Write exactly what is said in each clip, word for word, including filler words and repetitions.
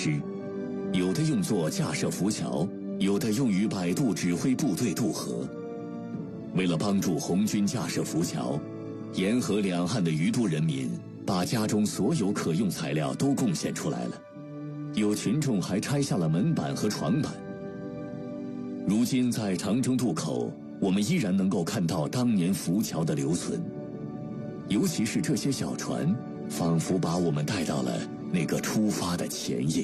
支，有的用作架设浮桥，有的用于摆渡指挥部队渡河。为了帮助红军架设浮桥，沿河两岸的余都人民把家中所有可用材料都贡献出来了，有群众还拆下了门板和床板。如今在长征渡口，我们依然能够看到当年浮桥的留存，尤其是这些小船，仿佛把我们带到了那个出发的前夜。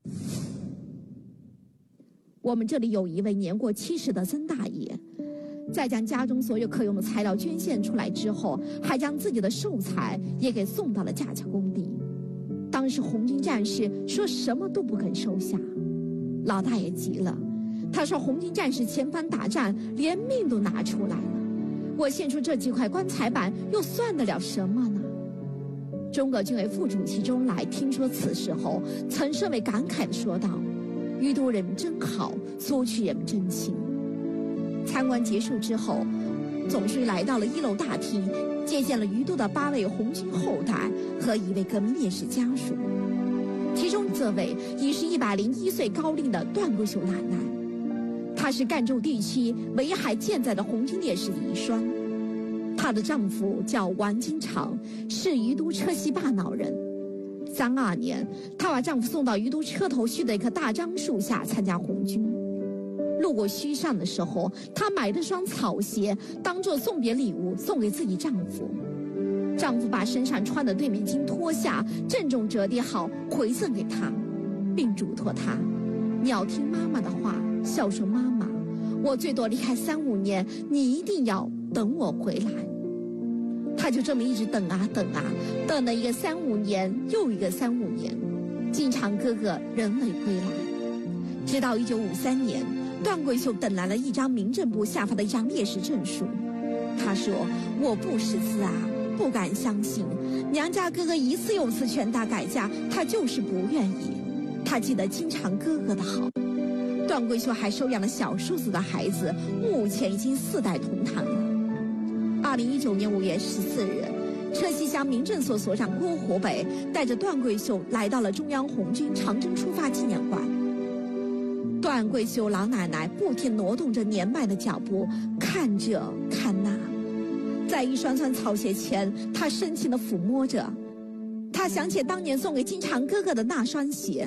我们这里有一位年过七十的曾大爷，在将家中所有可用的材料捐献出来之后，还将自己的寿材也给送到了架桥工地。当时红军战士说什么都不肯收下，老大爷急了，他说红军战士前方打仗，连命都拿出来了，我献出这几块棺材板又算得了什么呢？中革军委副主席周恩来听说此事后，曾甚为感慨地说道：余都人民真好，苏区人民真亲。参观结束之后，总书记来到了一楼大厅，接见了余都的八位红军后代和一位革命烈士家属，其中这位已是一百零一岁高龄的段桂秀奶奶，她是赣州地区围海健在的红军烈士遗孀。她的丈夫叫王金长，是余都车溪坝脑人。三二年，她把丈夫送到余都车头须的一棵大樟树下参加红军。路过须上的时候，她买了双草鞋当做送别礼物送给自己丈夫。丈夫把身上穿的对面巾脱下，郑重折叠好回赠给她，并嘱托她：你要听妈妈的话，孝顺妈妈，我最多离开三五年，你一定要等我回来。她就这么一直等啊等啊，等了一个三五年又一个三五年，金长哥哥仍未归来。直到一九五三年，段桂秀等来了一张民政部下发的一张烈士证书。他说：我不识字啊，不敢相信，娘家哥哥一次又次劝他改嫁，他就是不愿意。他记得金长哥哥的好。段桂秀还收养了小叔子的孩子，目前已经四代同堂了。二零一九年五月十四日，车溪乡民政所所长郭火北带着段桂秀来到了中央红军长征出发纪念馆。段桂秀老奶奶不停挪动着年迈的脚步，看着看那，在一双双草鞋前，她深情地抚摸着。她想起当年送给金长哥哥的那双鞋，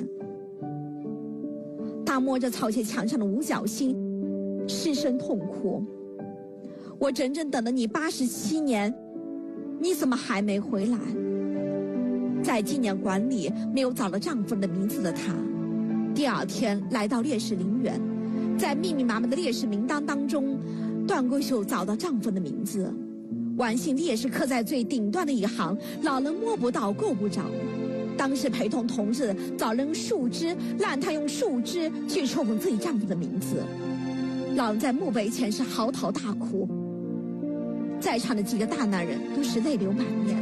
她摸着草鞋墙上的五角星，失声痛哭。我整整等了你八十七年，你怎么还没回来？在纪念馆里没有找到丈夫的名字的她，第二天来到烈士陵园，在密密麻麻的烈士名单当中，段桂秀找到丈夫的名字。万幸烈士刻在最顶端的一行，老人摸不到够不着。当时陪同同志找人树枝，让她用树枝去触碰自己丈夫的名字。老人在墓碑前是嚎啕大哭，在场的几个大男人都是泪流满面。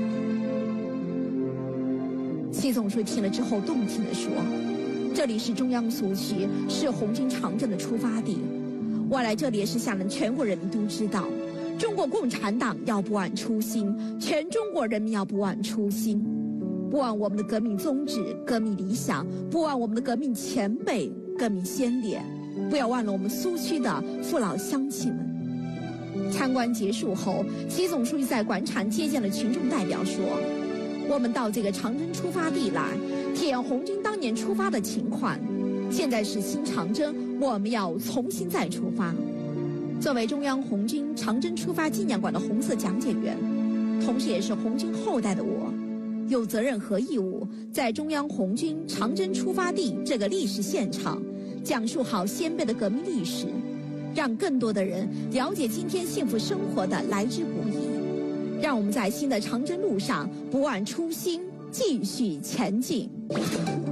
习总书记听了之后动情地说：这里是中央苏区，是红军长征的出发地。我来这里也是想让全国人民都知道，中国共产党要不忘初心，全中国人民要不忘初心，不忘我们的革命宗旨、革命理想，不忘我们的革命前辈、革命先烈，不要忘了我们苏区的父老乡亲们。参观结束后，习总书记在广场接见了群众代表说：我们到这个长征出发地来，体验红军当年出发的情况。现在是新长征，我们要重新再出发。作为中央红军长征出发纪念馆的红色讲解员，同时也是红军后代的我，有责任和义务在中央红军长征出发地这个历史现场，讲述好先辈的革命历史，让更多的人了解今天幸福生活的来之不易，让我们在新的长征路上不忘初心，继续前进。